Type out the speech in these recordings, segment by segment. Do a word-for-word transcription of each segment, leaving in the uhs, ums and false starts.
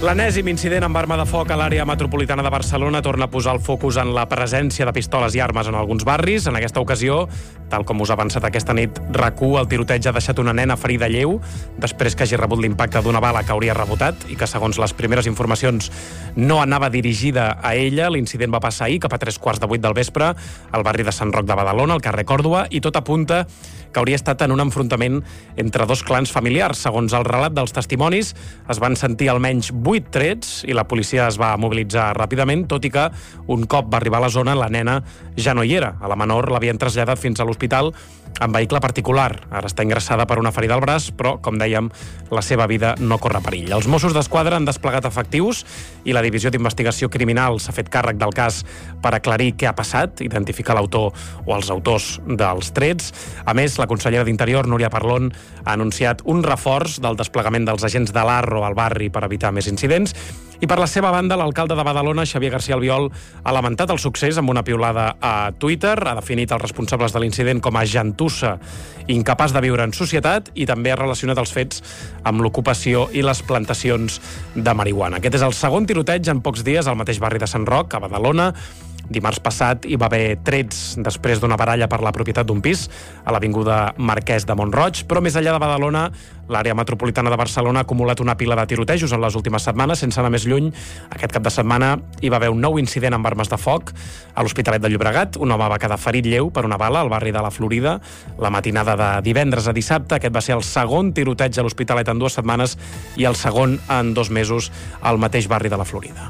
L'enèsim incident amb arma de foc a l'àrea metropolitana de Barcelona torna a posar el focus en la presència de pistoles i armes en alguns barris. En aquesta ocasió, tal com us ha avançat aquesta nit RAC1, el tiroteig ha deixat una nena ferida lleu després que hagi rebut l'impacte d'una bala que hauria rebotat i que, segons les primeres informacions, no anava dirigida a ella. L'incident va passar ahir cap a tres quarts de vuit del vespre al barri de Sant Roc de Badalona, al carrer Còrdova, i tot apunta que hauria estat en un enfrontament entre dos clans familiars. Segons el relat dels testimonis, es van sentir almenys vuit trets i la policia es va mobilitzar ràpidament, tot i que un cop va arribar a la zona la nena ja no hi era. A la menor l'havien traslladat fins a l'hospital en vehicle particular. Ara està ingressada per una ferida al braç, però, com dèiem, la seva vida no corre perill. Els Mossos d'Esquadra han desplegat efectius i la Divisió d'Investigació Criminal s'ha fet càrrec del cas per aclarir què ha passat, identificar l'autor o els autors dels trets. A més, la consellera d'Interior, Núria Parlon, ha anunciat un reforç del desplegament dels agents de l'Arro al barri per evitar més incidents. I per la seva banda, l'alcalde de Badalona, Xavier García Albiol, ha lamentat el succés amb una piulada a Twitter, ha definit els responsables de l'incident com a gentussa, incapaç de viure en societat, i també ha relacionat els fets amb l'ocupació i les plantacions de marihuana. Aquest és el segon tiroteig en pocs dies al mateix barri de Sant Roc, a Badalona. Dimarts passat hi va haver trets després d'una baralla per la propietat d'un pis a l'avinguda Marquès de Mont-roig, però més enllà de Badalona, l'àrea metropolitana de Barcelona ha acumulat una pila de tirotejos en les últimes setmanes. Sense anar més lluny, aquest cap de setmana hi va haver un nou incident amb armes de foc a l'Hospitalet de Llobregat. Un home va quedar ferit lleu per una bala al barri de la Florida la matinada de divendres a dissabte. Aquest va ser el segon tiroteig a l'Hospitalet en dues setmanes i el segon en dos mesos al mateix barri de la Florida.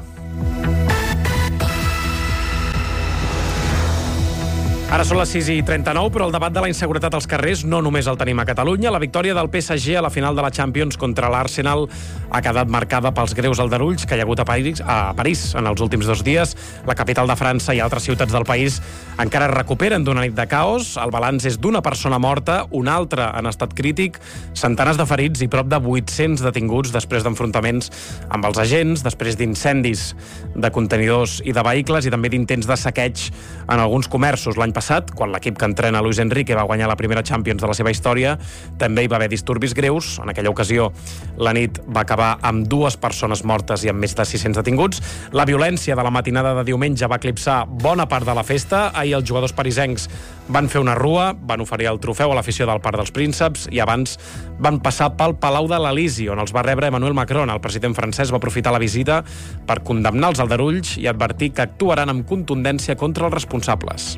Ara són les sis i trenta-nou, però el debat de la inseguretat als carrers no només el tenim a Catalunya. La victòria del P S G a la final de la Champions contra l'Arsenal ha quedat marcada pels greus aldarulls que hi ha hagut a París, a París en els últims dos dies. La capital de França i altres ciutats del país encara es recuperen d'una nit de caos. El balanç és d'una persona morta, una altra en estat crític, centenars de ferits i prop de vuit-cents detinguts després d'enfrontaments amb els agents, després d'incendis de contenidors i de vehicles i també d'intents de saqueig en alguns comerços. L'any passat, quan l'equip que entrena Luis Enrique va guanyar la primera Champions de la seva història, també hi va haver disturbis greus. En aquella ocasió, la nit va acabar amb dues persones mortes i amb més de sis-cents detinguts. La violència de la matinada de diumenge va eclipsar bona part de la festa. Ahir els jugadors parisencs van fer una rua, van oferir el trofeu a l'afició del Parc dels Prínceps i abans van passar pel Palau de l'Elisi, on els va rebre Emmanuel Macron. El president francès va aprofitar la visita per condemnar els aldarulls i advertir que actuaran amb contundència contra els responsables.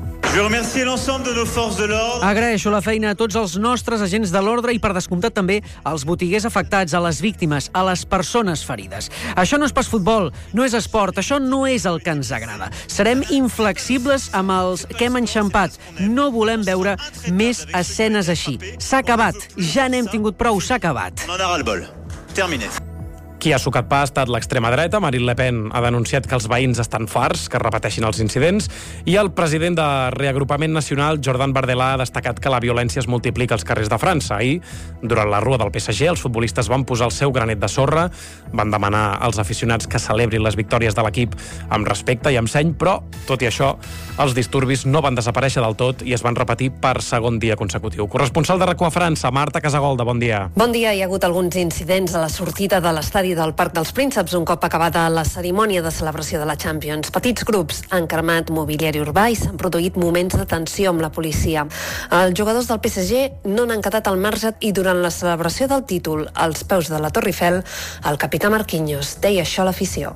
Agraeixo la feina a tots els nostres agents de l'ordre i, per descomptat, també als botiguers afectats, a les víctimes, a les persones ferides. Això no és pas futbol, no és esport, això no és el que ens agrada. Serem inflexibles amb els que hem enxampat. No volem veure més escenes així. S'ha acabat, ja n'hem tingut prou, s'ha acabat. Terminé. Qui ha sucat pa ha estat l'extrema dreta. Marine Le Pen ha denunciat que els veïns estan farts, que es repeteixin els incidents, i el president de Reagrupament Nacional, Jordan Bardella, ha destacat que la violència es multiplica als carrers de França. Ahir, durant la rua del P S G, els futbolistes van posar el seu granet de sorra, van demanar als aficionats que celebrin les victòries de l'equip amb respecte i amb seny, però, tot i això, els disturbis no van desaparèixer del tot i es van repetir per segon dia consecutiu. Corresponsal de RAC1 a França, Marta Casagolda, bon dia. Bon dia. Hi ha hagut alguns incidents a la sortida de l'estadi del Parc dels Prínceps un cop acabada la cerimònia de celebració de la Champions. Petits grups han cremat mobiliari urbà i s'han produït moments de tensió amb la policia. Els jugadors del P S G no n'han quedat al marge i durant la celebració del títol als peus de la Torre Eiffel, el capità Marquinhos deia això a l'afició.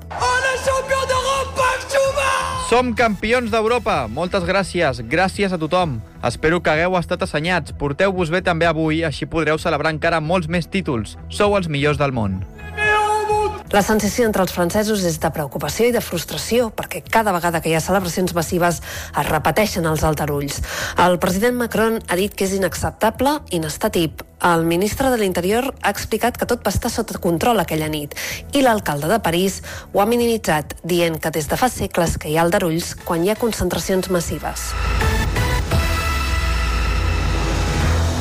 Som campions d'Europa! Moltes gràcies, gràcies a tothom. Espero que hagueu estat assenyats. Porteu-vos bé també avui, així podreu celebrar encara molts més títols. Sou els millors del món. La sensació entre els francesos és de preocupació i de frustració, perquè cada vegada que hi ha celebracions massives es repeteixen els aldarulls. El president Macron ha dit que és inacceptable i n'està tip. El ministre de l'Interior ha explicat que tot va estar sota control aquella nit i l'alcalde de París ho ha minimitzat, dient que des de fa segles que hi ha aldarulls quan hi ha concentracions massives.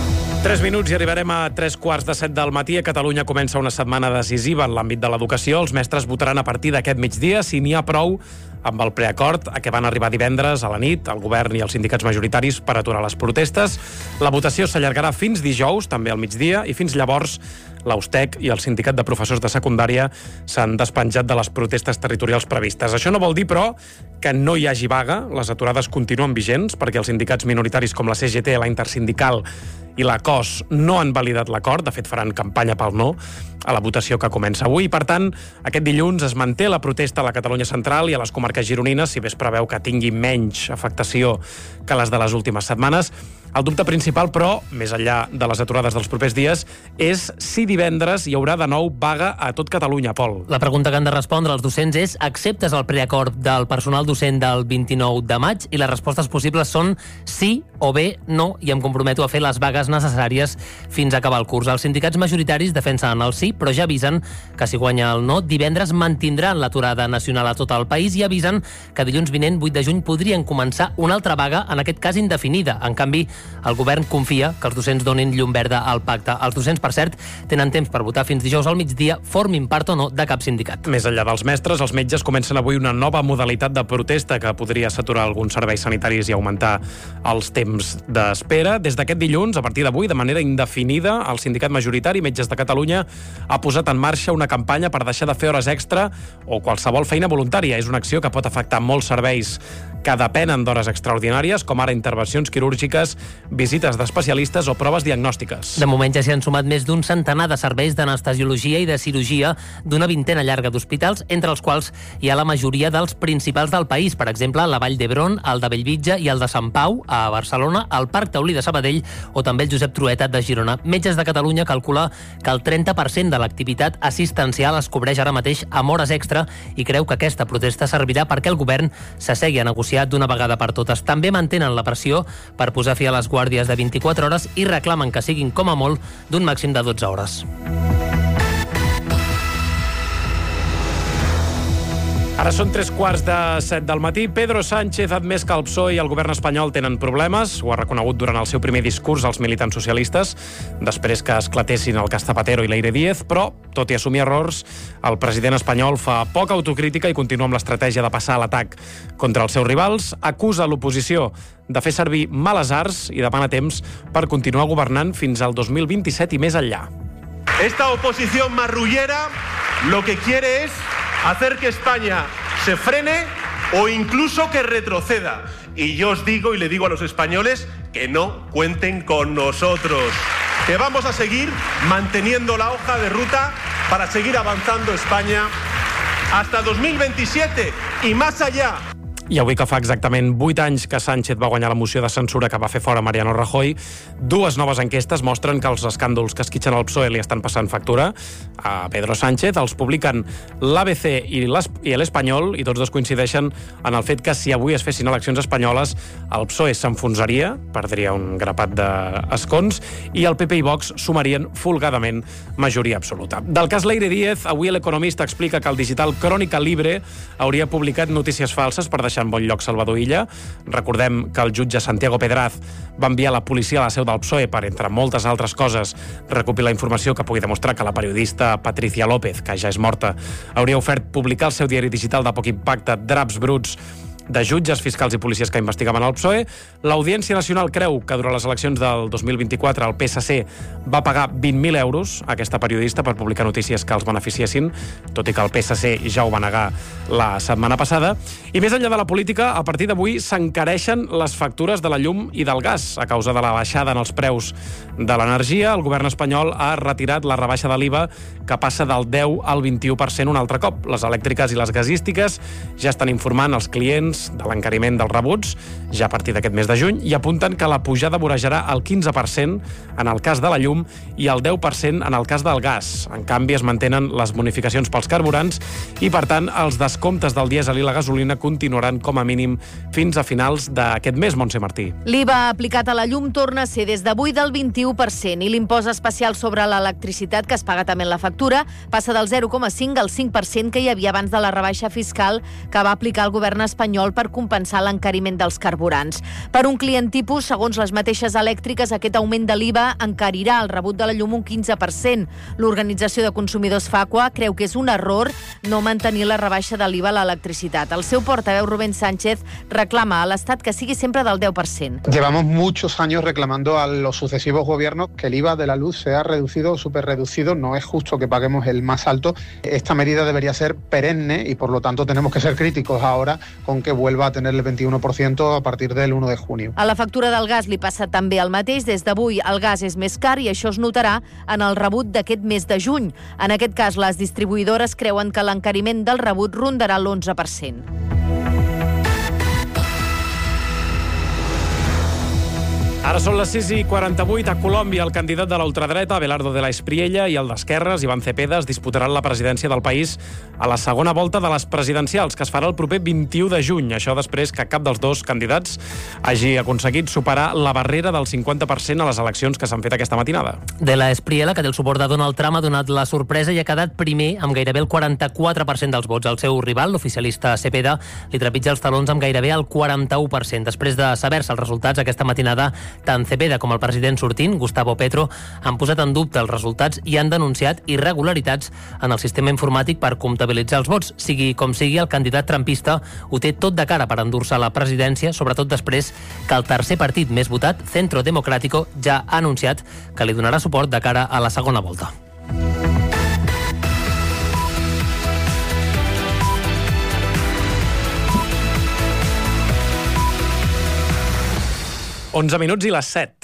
Tres minuts i arribarem a tres quarts de set del matí. A Catalunya comença una setmana decisiva en l'àmbit de l'educació. Els mestres votaran a partir d'aquest migdia si n'hi ha prou amb el preacord a què van arribar divendres a la nit el govern i els sindicats majoritaris per aturar les protestes. La votació s'allargarà fins dijous, també al migdia, i fins llavors l'Austec i el sindicat de professors de secundària s'han despenjat de les protestes territorials previstes. Això no vol dir, però, que no hi hagi vaga. Les aturades continuen vigents perquè els sindicats minoritaris com la C G T, la Intersindical i la C O S no han validat l'acord. De fet, faran campanya pel no a la votació que comença avui. Per tant, aquest dilluns es manté la protesta a la Catalunya central i a les comarques gironines, si bé es preveu que tingui menys afectació que les de les últimes setmanes. El dubte principal, però, més enllà de les aturades dels propers dies, és si divendres hi haurà de nou vaga a tot Catalunya, Pol. La pregunta que han de respondre els docents és: acceptes el preacord del personal docent del vint-i-nou de maig? I les respostes possibles són sí o bé no, i em comprometo a fer les vagues necessàries fins a acabar el curs. Els sindicats majoritaris defensen el sí, però ja avisen que si guanya el no, divendres mantindran l'aturada nacional a tot el país i avisen que dilluns vinent, vuit de juny, podrien començar una altra vaga, en aquest cas indefinida. En canvi, el govern confia que els docents donin llum verda al pacte. Els docents, per cert, tenen temps per votar fins dijous al migdia, formin part o no de cap sindicat. Més enllà dels mestres, els metges comencen avui una nova modalitat de protesta que podria saturar alguns serveis sanitaris i augmentar els temps d'espera. Des d'aquest dilluns, a partir d'avui, de manera indefinida, el sindicat majoritari Metges de Catalunya ha posat en marxa una campanya per deixar de fer hores extra o qualsevol feina voluntària. És una acció que pot afectar molts serveis que depenen d'hores extraordinàries, com ara intervencions quirúrgiques, visites d'especialistes o proves diagnòstiques. De moment ja s'hi han sumat més d'un centenar de serveis d'anestesiologia i de cirurgia d'una vintena llarga d'hospitals, entre els quals hi ha la majoria dels principals del país. Per exemple, la Vall d'Hebron, el de Bellvitge i el de Sant Pau, a Barcelona, el Parc Taulí de Sabadell o també el Josep Trueta de Girona. Metges de Catalunya calcula que el trenta per cent de l'activitat assistencial es cobreix ara mateix amb hores extra i creu que aquesta protesta servirà perquè el govern s'assegui a negociar d'una vegada per totes. També mantenen la pressió per posar fi a les guàrdies de vint-i-quatre hores i reclamen que siguin com a molt d'un màxim de dotze hores. Ara són tres quarts de set del matí. Pedro Sánchez ha admès que el P S O E i el govern espanyol tenen problemes. Ho ha reconegut durant el seu primer discurs als militants socialistes, després que esclatessin el cas Zapatero i Leire Díez, però, tot i assumir errors, el president espanyol fa poca autocrítica i continua amb l'estratègia de passar a l'atac contra els seus rivals. Acusa l'oposició de fer servir males arts i demana temps per continuar governant fins al dos mil vint-i-set i més enllà. Esta oposición marrullera lo que quiere es hacer que España se frene o incluso que retroceda. Y yo os digo y le digo a los españoles que no cuenten con nosotros, que vamos a seguir manteniendo la hoja de ruta para seguir avanzando España hasta dos mil veintisiete y más allá. I avui que fa exactament vuit anys que Sánchez va guanyar la moció de censura que va fer fora Mariano Rajoy, dues noves enquestes mostren que els escàndols que esquitxen al P S O E li estan passant factura a Pedro Sánchez. Els publiquen l'A B C i l'Espanyol i tots dos coincideixen en el fet que si avui es fessin eleccions espanyoles el P S O E s'enfonsaria, perdria un grapat d'escons i el P P i Vox sumarien folgadament majoria absoluta. Del cas Leire Díez, avui l'Economista explica que el digital Crónica Libre hauria publicat notícies falses per deixar en bon lloc Salvador Illa. Recordem que el jutge Santiago Pedraz va enviar la policia a la seu del P S O E per, entre moltes altres coses, recopilar informació que pugui demostrar que la periodista Patricia López, que ja és morta, hauria ofert publicar al seu diari digital de poc impacte draps bruts de jutges, fiscals i policies que investigaven el P S O E. L'Audiència Nacional creu que durant les eleccions del dos mil vint-i-quatre el P S C va pagar vint mil euros a aquesta periodista per publicar notícies que els beneficiessin, tot i que el P S C ja ho va negar la setmana passada. I més enllà de la política, a partir d'avui s'encareixen les factures de la llum i del gas. A causa de la baixada en els preus de l'energia, el govern espanyol ha retirat la rebaixa de l'I V A que passa del deu al vint-i-u per cent un altre cop. Les elèctriques i les gasístiques ja estan informant els clients de l'encariment dels rebuts ja a partir d'aquest mes de juny i apunten que la pujada vorejarà el quinze per cent en el cas de la llum i el deu per cent en el cas del gas. En canvi, es mantenen les bonificacions pels carburants i, per tant, els descomptes del dièsel i la gasolina continuaran com a mínim fins a finals d'aquest mes, Montse Martí. L'I V A aplicat a la llum torna a ser des d'avui del vint-i-u per cent i l'impost especial sobre l'electricitat que es paga també en la factura passa del zero coma cinc al cinc per cent que hi havia abans de la rebaixa fiscal que va aplicar el govern espanyol espanyol per compensar l'encariment dels carburants. Per un client tipus, segons les mateixes elèctriques, aquest augment de l'I V A encarirà el rebut de la llum un quinze per cent. L'Organització de Consumidors Facua creu que és un error no mantenir la rebaixa de l'I V A a l'electricitat. El seu portaveu, Rubén Sánchez, reclama a l'Estat que sigui sempre del deu per cent. Llevamos muchos años reclamando a los sucesivos gobiernos que el I V A de la luz sea reducido o superreducido. No es justo que paguemos el más alto. Esta medida debería ser perenne y por lo tanto tenemos que ser críticos ahora con que vuelva a tener el veintiuno por ciento a partir del uno de junio. A la factura del gas li passa també el mateix. Des d'avui el gas és més car i això es notarà en el rebut d'aquest mes de juny. En aquest cas, les distribuïdores creuen que l'encariment del rebut rondarà l'onze per cent. Ara són les sis i quaranta-vuit. A Colòmbia, el candidat de la ultradreta, Abelardo de la Espriella, i el d'Esquerres, Iván Cepeda, es disputaran la presidència del país a la segona volta de les presidencials, que es farà el proper vint-i-u de juny. Això després que cap dels dos candidats hagi aconseguit superar la barrera del cinquanta per cent a les eleccions que s'han fet aquesta matinada. De la Espriella, que té el suport de Donald Trump, ha donat la sorpresa i ha quedat primer amb gairebé el quaranta-quatre per cent dels vots. El seu rival, l'oficialista Cepeda, li trepitja els talons amb gairebé el quaranta-u per cent. Després de saber-se els resultats aquesta matinada, tant Cepeda com el president sortint, Gustavo Petro, han posat en dubte els resultats i han denunciat irregularitats en el sistema informàtic per comptabilitzar els vots. Sigui com sigui, el candidat trumpista ho té tot de cara per endur-se a la presidència, sobretot després que el tercer partit més votat, Centro Democrático, ja ha anunciat que li donarà suport de cara a la segona volta. onze minuts i les set.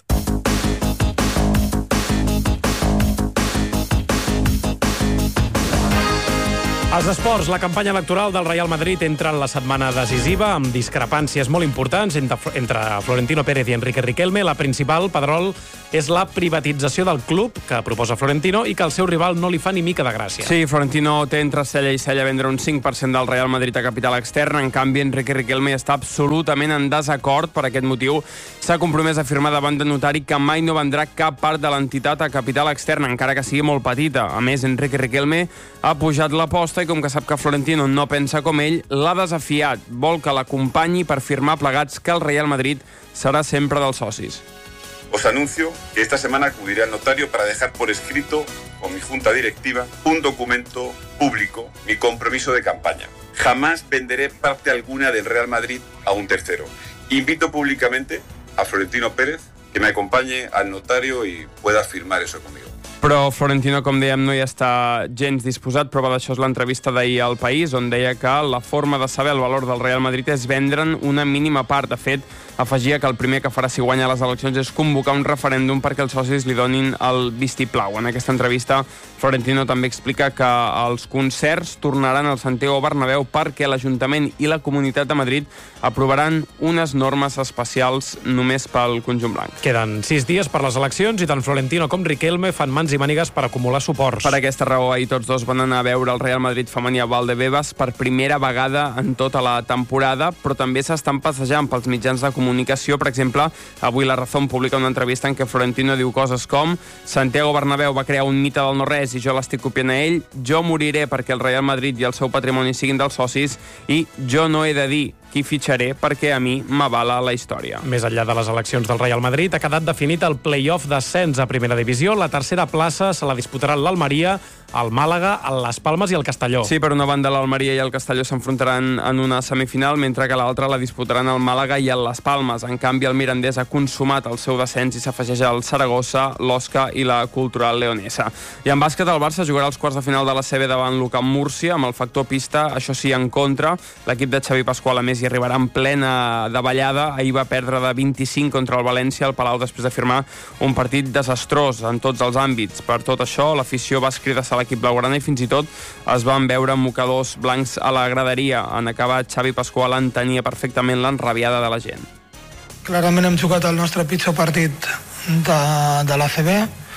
Els esports, la campanya electoral del Real Madrid entra en la setmana decisiva amb discrepàncies molt importants entre, entre Florentino Pérez i Enrique Riquelme. La principal, Pedrol, és la privatització del club que proposa Florentino i que el seu rival no li fa ni mica de gràcia. Sí, Florentino té entre cella i cella vendre un cinc per cent del Real Madrid a capital extern. En canvi, Enrique Riquelme està absolutament en desacord. Per aquest motiu, s'ha compromès a firmar davant de notari que mai no vendrà cap part de l'entitat a capital extern, encara que sigui molt petita. A més, Enrique Riquelme ha pujat l'aposta i com que sap que Florentino no pensa com ell, l'ha desafiat. Vol que l'acompanyi per firmar plegats que el Real Madrid serà sempre dels socis. Os anuncio que esta semana acudiré al notario para dejar por escrito con mi junta directiva un documento público, mi compromiso de campaña. Jamás venderé parte alguna del Real Madrid a un tercero. Invito públicamente a Florentino Pérez que me acompañe al notario y pueda firmar eso conmigo. Però Florentino, com dèiem, no hi està gens disposat. Prova d'això és l'entrevista d'ahir al País, on deia que la forma de saber el valor del Real Madrid és vendre'n una mínima part. De fet, afegia que el primer que farà si guanya les eleccions és convocar un referèndum perquè els socis li donin el vistiplau. En aquesta entrevista, Florentino també explica que els concerts tornaran al Santiago Bernabéu perquè l'Ajuntament i la Comunitat de Madrid aprovaran unes normes especials només pel conjunt blanc. Queden sis dies per les eleccions i tant Florentino com Riquelme fan mans i mànigues per acumular suports. Per aquesta raó, ahir tots dos van anar a veure el Real Madrid femení a Valdebebas per primera vegada en tota la temporada, però també s'estan passejant pels mitjans de comunicació. Per exemple, avui La Razón publica una entrevista en què Florentino diu coses com: Santiago Bernabéu va crear un mite del no-res i jo l'estic copiant a ell, jo moriré perquè el Real Madrid i el seu patrimoni siguin dels socis i jo no he de dir qui fitxaré perquè a mi m'avala la història. Més enllà de les eleccions del Real Madrid, ha quedat definit el play-off d'ascens a Primera Divisió. La tercera plaça se la disputaran l'Almeria, el Màlaga, el Las Palmes i el Castelló. Sí, per una banda l'Almeria i el Castelló s'enfrontaran en una semifinal, mentre que l'altra la disputaran el Màlaga i el Las Palmes. En canvi, el Mirandés ha consumat el seu descens i s'afegeix al Saragossa, l'Osca i la Cultural Leonesa. I en bàsquet, el Barça jugarà els quarts de final de la C B davant l'U C A M Múrcia, amb el factor pista, això sí, en contra. L'equip de Xavi Pasqual, a més, hi arribarà en plena davallada. Ahir va perdre de vint-i-cinc contra el València al Palau després de firmar un partit desastrós en tots els àmbits. Per tot això, l'afició va escridassar l'equip blaugrana i fins i tot es van veure mocadors blancs a la graderia. En acabar, Xavi Pasqual entenia perfectament l'enrabiada de la gent. Clarament hem jugat el nostre pitjor partit de, de l'A C B,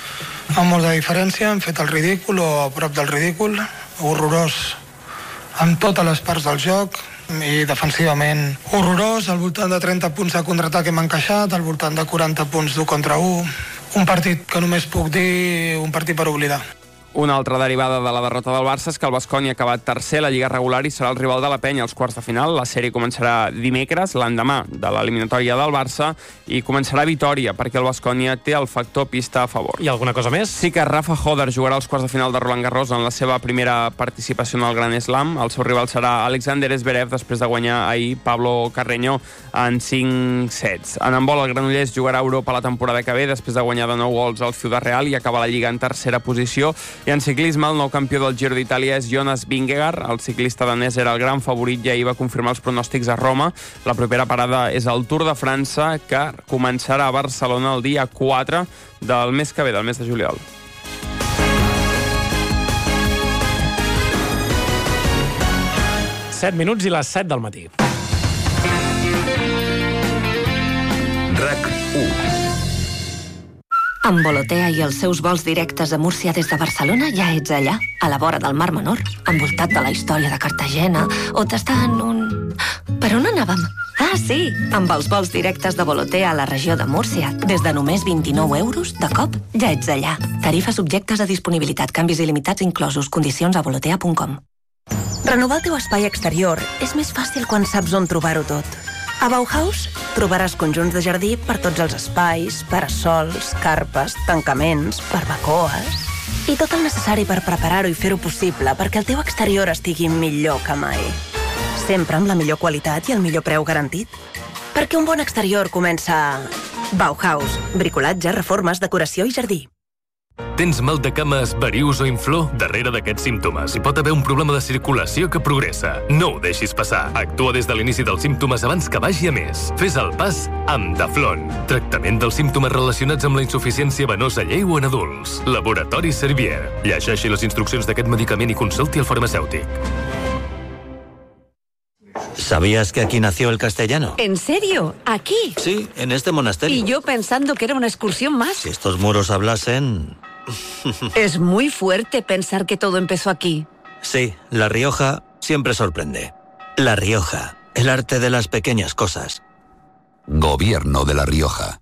amb molta diferència. Hem fet el ridícul o a prop del ridícul, horrorós en totes les parts del joc i defensivament horrorós. Al voltant de trenta punts de contraatac hem encaixat, al voltant de quaranta punts d'un contra un. Un partit que només puc dir un partit per oblidar. Una altra derivada de la derrota del Barça és que el Baskonia ha acabat tercer a la Lliga regular i serà el rival de la Penya als quarts de final. La sèrie començarà dimecres, l'endemà de l'eliminatòria del Barça, i començarà a Vitòria, perquè el Baskonia té el factor pista a favor. I alguna cosa més? Sí que Rafa Hoder jugarà als quarts de final de Roland Garros en la seva primera participació en el Grand Slam. El seu rival serà Alexander Zverev, després de guanyar ahir Pablo Carreño en cinc sets. En handbol, el Granollers jugarà a Europa la temporada que ve, després de guanyar de nou gols al Ciudad Real i acabar la Lliga en tercera posició. I en ciclisme, el nou campió del Giro d'Itàlia és Jonas Vingegaard. El ciclista danès era el gran favorit i ahir va confirmar els pronòstics a Roma. La propera parada és el Tour de França, que començarà a Barcelona el dia quatre del mes que ve, del mes de juliol. set minuts i les set del matí. RAC u. Amb Volotea i els seus vols directes a Múrcia des de Barcelona ja ets allà, a la vora del Mar Menor, envoltat de la història de Cartagena, o tastant un... Per on anàvem? Ah, sí, amb els vols directes de Volotea a la regió de Múrcia. Des de només vint-i-nou euros, de cop, ja ets allà. Tarifes subjectes a disponibilitat, canvis il·limitats inclosos, condicions a volotea punt com. Renovar el teu espai exterior és més fàcil quan saps on trobar-ho tot. A Bauhaus trobaràs conjunts de jardí per tots els espais, parasols, carpes, tancaments, barbacoes i tot el necessari per preparar-ho i fer-ho possible perquè el teu exterior estigui millor que mai. Sempre amb la millor qualitat i el millor preu garantit. Perquè un bon exterior comença a Bauhaus. Bricolatge, reformes, decoració i jardí. Tens mal de cames, varius o inflor? Darrere d'aquests símptomes hi pot haver un problema de circulació que progressa. No ho deixis passar. Actua des de l'inici dels símptomes abans que vagi a més. Fes el pas amb Daflon. Tractament dels símptomes relacionats amb la insuficiència venosa lleu en adults. Laboratori Servier. Llegeixi les instruccions d'aquest medicament i consulti el farmacèutic. ¿Sabías que aquí nació el castellano? ¿En serio? ¿Aquí? Sí, en este monasterio. Y yo pensando que era una excursión más. Si estos muros hablasen... Es muy fuerte pensar que todo empezó aquí. Sí, La Rioja siempre sorprende. La Rioja, el arte de las pequeñas cosas. Gobierno de La Rioja.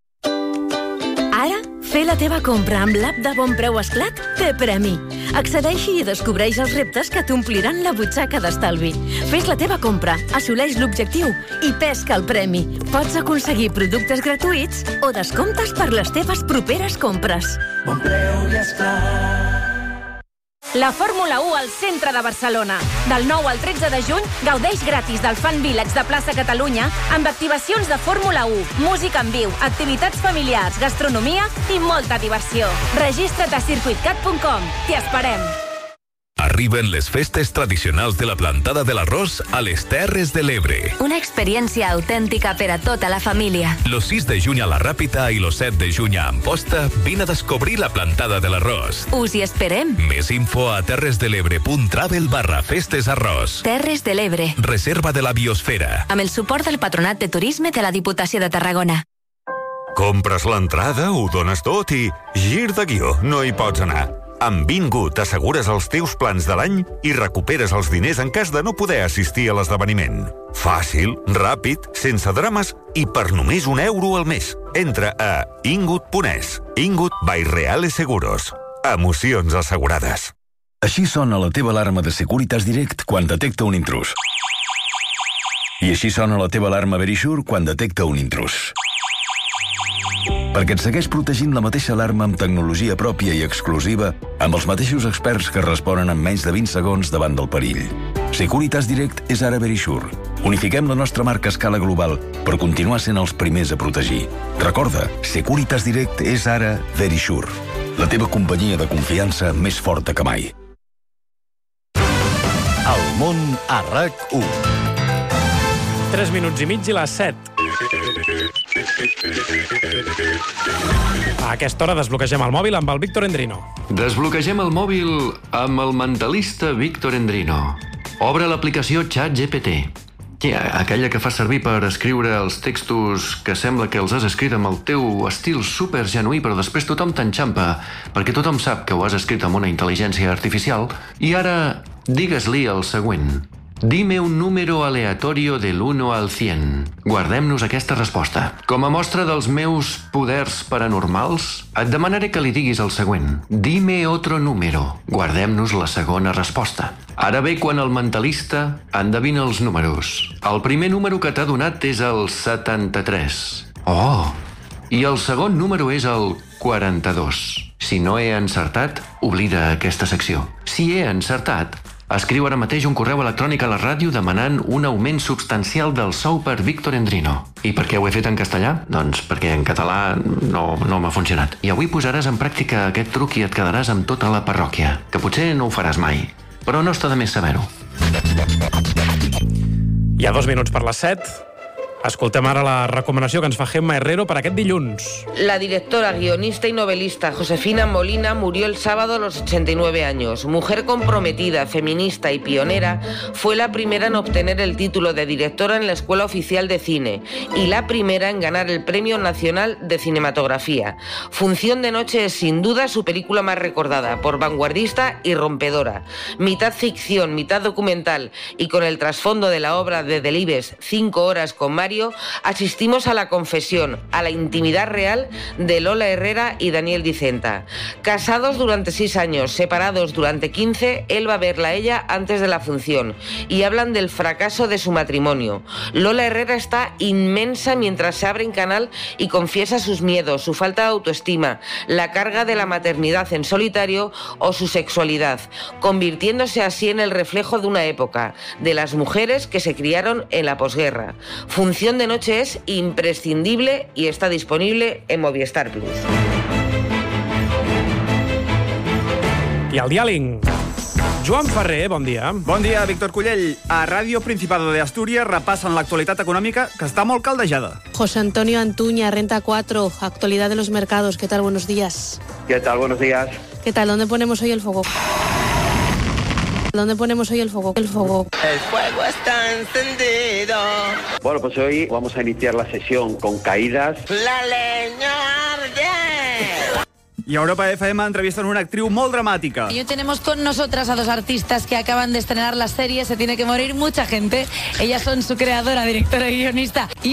Ara, fer la teva compra amb l'app de Bon Preu Esclat té premi. Accedeixi i descobreix els reptes que t'ompliran la butxaca d'estalvi. Fes la teva compra, assoleix l'objectiu i pesca el premi. Pots aconseguir productes gratuïts o descomptes per les teves properes compres. Bon Preu i Esclat. La Fórmula u al centre de Barcelona. Del nou al tretze de juny, gaudeix gratis del Fan Village de Plaça Catalunya amb activacions de Fórmula u, música en viu, activitats familiars, gastronomia i molta diversió. Registra't a circuit cat punt com. T'hi esperem. Arriben les festes tradicionals de la plantada de l'arròs a les Terres de l'Ebre. Una experiència autèntica per a tota la família. Lo sis de juny a la Ràpita i lo set de juny a Amposta vine a descobrir la plantada de l'arròs. Us hi esperem. Més info a terresdelebre punt travel barra festes arròs. Terres de l'Ebre. Reserva de la biosfera. Amb el suport del Patronat de Turisme de la Diputació de Tarragona. Compres l'entrada, ho dones tot i gir de guió, no hi pots anar. Amb Bingo t'assegures els teus plans de l'any i recuperes els diners en cas de no poder assistir a l'esdeveniment. Fàcil, ràpid, sense drames i per només un euro al mes. Entra a ingut punt es. Ingut by Reales Seguros. Emocions assegurades. Així sona la teva alarma de Securitas Direct quan detecta un intrús. I així sona la teva alarma Verisure quan detecta un intrús. Perquè et segueix protegint la mateixa alarma amb tecnologia pròpia i exclusiva, amb els mateixos experts que responen en menys de vint segons davant del perill. Securitas Direct és ara Verisure. Unifiquem la nostra marca a escala global per continuar sent els primers a protegir. Recorda, Securitas Direct és ara Verisure. La teva companyia de confiança més forta que mai. El món a RAC u. Tres minuts i mig i les set. A aquesta hora desbloquegem el mòbil amb el Víctor Endrino. Desbloquegem el mòbil amb el mentalista Víctor Endrino. Obre l'aplicació ChatGPT. Aquella que fas servir per escriure els textos que sembla que els has escrit amb el teu estil super genuí, però després tothom t'enxampa, perquè tothom sap que ho has escrit amb una intel·ligència artificial. I ara digues-li el següent. Dime un número aleatorio del uno al cien. Guardem-nos aquesta resposta. Com a mostra dels meus poders paranormals, et demanaré que li diguis el següent. Dime otro número. Guardem-nos la segona resposta. Ara ve quan el mentalista endevina els números. El primer número que t'ha donat és el setanta-tres. Oh! I el segon número és el quaranta-dos. Si no he encertat, oblida aquesta secció. Si he encertat, escriu ara mateix un correu electrònic a la ràdio demanant un augment substancial del sou per Víctor Endrino. I per què ho he fet en castellà? Doncs perquè en català no, no m'ha funcionat. I avui posaràs en pràctica aquest truc i et quedaràs amb tota la parròquia, que potser no ho faràs mai, però no està de més saber-ho. Hi ha dos minuts per les set. Escoltem ara la recomanació que ens fa Gemma Herrero para aquest dilluns. La directora, guionista y novelista Josefina Molina murió el sábado a los ochenta y nueve años. Mujer comprometida, feminista y pionera, fue la primera en obtener el título de directora en la Escuela Oficial de Cine y la primera en ganar el Premio Nacional de Cinematografía. Función de noche es sin duda su película más recordada, por vanguardista y rompedora. Mitad ficción, mitad documental y con el trasfondo de la obra de Delibes, Cinco horas con Mario, asistimos a la confesión, a la intimidad real de Lola Herrera y Daniel Dicenta. Casados durante seis años, separados durante quince, él va a verla a ella antes de la función y hablan del fracaso de su matrimonio. Lola Herrera está inmensa mientras se abre en canal y confiesa sus miedos, su falta de autoestima, la carga de la maternidad en solitario o su sexualidad, convirtiéndose así en el reflejo de una época, de las mujeres que se criaron en la posguerra. Función de noche es imprescindible y está disponible en Movistar Plus. I el diàleg. Joan Ferrer, bon dia. Bon dia, Víctor Cullell. A Ràdio Principado de Asturias repassen l'actualitat econòmica, que està molt caldejada. José Antonio Antuña, Renta cuatro, actualidad de los mercados. ¿Qué tal? Buenos días. ¿Qué tal? Buenos días. ¿Qué tal? ¿Dónde ponemos hoy el foco? ¿Dónde ponemos hoy el foco? El foco. El fuego está encendido. Bueno, pues hoy vamos a iniciar la sesión con caídas. La leña arde. I a Europa F M entrevistan una actriu molt dramàtica. Y hoy tenemos con nosotras a dos artistas que acaban de estrenar la serie Se tiene que morir mucha gente. Ellas son su creadora, directora y guionista. Y